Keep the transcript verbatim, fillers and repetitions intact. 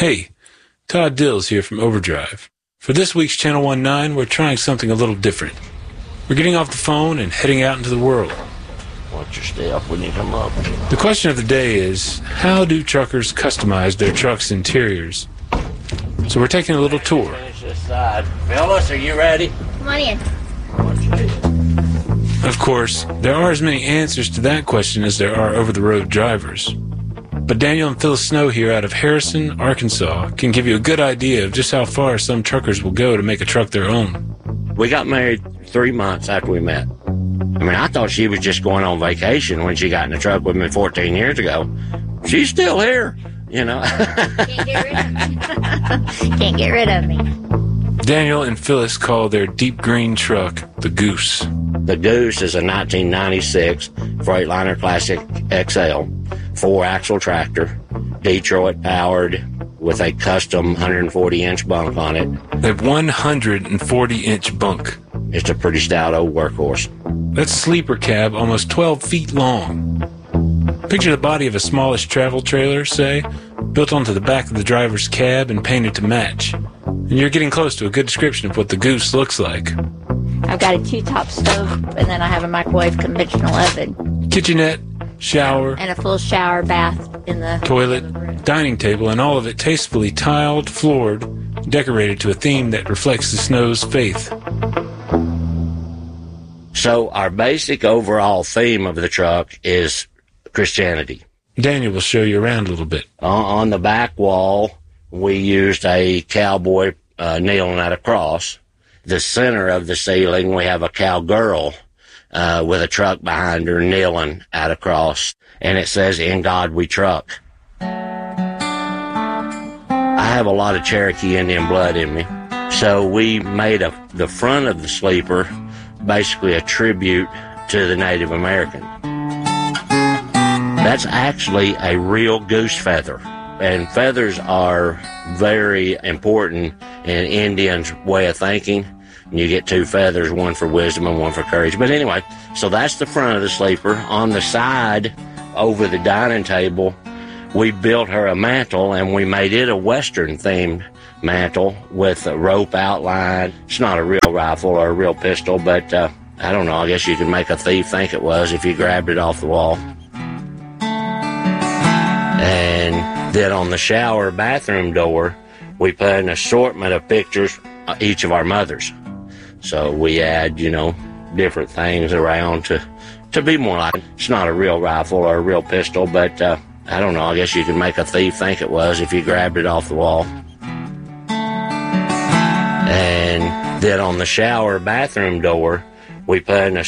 Hey, Todd Dills here from Overdrive. For this week's Channel one nine, we're trying something a little different. We're getting off the phone and heading out into the world. Watch your step when you come up. The question of the day is, how do truckers customize their trucks' interiors? So we're taking a little tour. Finish this side. Phyllis, are you ready? Come on in. Of course, there are as many answers to that question as there are over-the-road drivers. But Daniel and Phyllis Snow here out of Harrison, Arkansas, can give you a good idea of just how far some truckers will go to make a truck their own. We got married three months after we met. I mean, I thought she was just going on vacation when she got in the truck with me fourteen years ago. She's still here, you know. Can't get rid of me. Can't get rid of me. Daniel and Phyllis call their deep green truck the Goose. The Goose is a nineteen ninety-six Freightliner Classic X L, four-axle tractor, Detroit powered, with a custom one hundred forty inch bunk on it. They have one hundred forty inch bunk. It's a pretty stout old workhorse. That's sleeper cab, almost twelve feet long. Picture the body of a smallish travel trailer, say, built onto the back of the driver's cab and painted to match. And you're getting close to a good description of what the Goose looks like. I've got a two-top stove, and then I have a microwave conventional oven. Kitchenette, shower, And a full shower bath in the toilet, dining table, and all of it tastefully tiled, floored, decorated to a theme that reflects the Snow's faith. So our basic overall theme of the truck is Christianity. Daniel will show you around a little bit. Uh, on the back wall, we used a cowboy uh, kneeling at a cross. The center of the ceiling, we have a cowgirl uh, with a truck behind her kneeling at a cross. And it says, "In God we truck." I have a lot of Cherokee Indian blood in me. So we made a, the front of the sleeper basically a tribute to the Native American. That's actually a real goose feather. And feathers are very important in Indians' way of thinking. You get two feathers, one for wisdom and one for courage. But anyway, so that's the front of the sleeper. On the side, over the dining table, we built her a mantle, and we made it a Western-themed mantle with a rope outline. It's not a real rifle or a real pistol, but uh, I don't know. I guess you could make a thief think it was if you grabbed it off the wall. And then on the shower bathroom door, we put an assortment of pictures of each of our mothers. So we add, you know, different things around to, to be more like, it's not a real rifle or a real pistol, but uh, I don't know. I guess you could make a thief think it was if you grabbed it off the wall. And then on the shower bathroom door, we put an